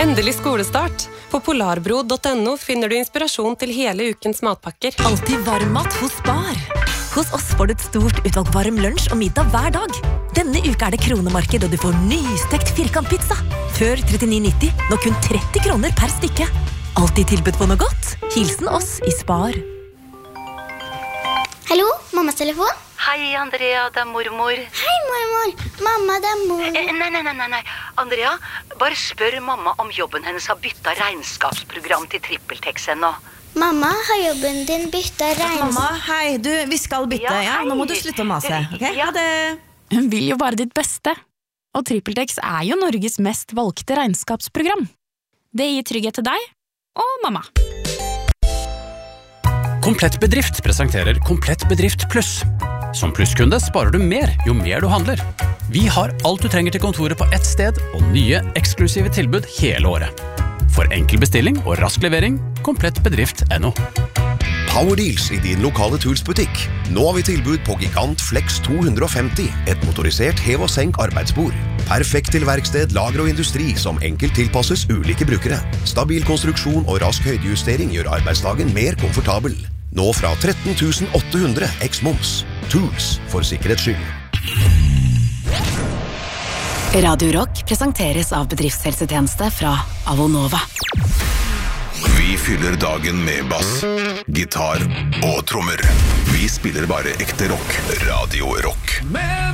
Endelig skolestart. På polarbro.no finner du inspirasjon til hele ukens matpakker. Alltid varm mat hos Spar. Hos oss får du et stort utvalg varm lunsj og middag hver dag. Denne uka det kronemarked, og du får nystekt firkantpizza. Før 39,90, nå kun 30 kroner per stykke. Alltid tilbudt på noe godt. Hilsen oss i Spar. Hallo, mammas telefon? Hei, Andrea, det mormor. Hei, mormor. Mamma, det mormor. Nei. Andrea, bare spør mamma om jobben hennes har byttet regnskapsprogram til TrippelTex ennå. Mamma, har jobben din byttet Mamma, hei, vi skal bytte, ja? Nå må du slutte å mase, ok? Ja. Ha det. Hun vil jo bare ditt beste. Og TrippelTex jo Norges mest valgte regnskapsprogram. Det gir trygghet til deg og mamma. Komplett Bedrift presenterer Komplett Bedrift Pluss. Som plusskunde sparer du mer jo mer du handler. Vi har alt du trenger til kontoret på ett sted, og nye, eksklusive tilbud hele året. For enkel bestilling og rask levering, komplettbedrift.no. Power Deals i din lokale Tools-butikk. Nå har vi tilbud på Gigant Flex 250, et motorisert hev- og senk arbeidsbord. Perfekt til verksted, lager og industri som enkelt tilpasses ulike brukere. Stabil konstruksjon og rask høydejustering gjør arbeidsdagen mer komfortabel. Nå fra 13.800 eks-moms. Tools for sikkerhets skyld. Radio Rock presenteres av bedriftshelsetjeneste fra Avonova. Vi fyller dagen med bass, gitar og trommer. Vi spiller bare ekte rock. Radio Rock.